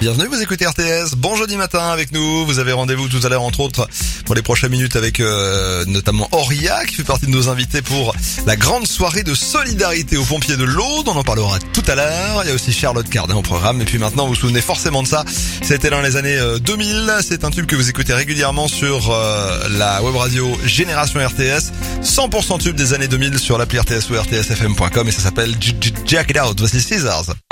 Bienvenue, vous écoutez RTS. Bon jeudi matin avec nous. Vous avez rendez-vous tout à l'heure, entre autres, pour les prochaines minutes avec notamment Auria, qui fait partie de nos invités pour la grande soirée de solidarité aux pompiers de l'Aude. On en parlera tout à l'heure. Il y a aussi Charlotte Cardin au programme. Et puis maintenant, vous vous souvenez forcément de ça. C'était dans les années 2000. C'est un tube que vous écoutez régulièrement sur la web radio Génération RTS. 100% tube des années 2000 sur l'appli RTS ou rtsfm.com. Et ça s'appelle Jack It Out. Voici Scissors.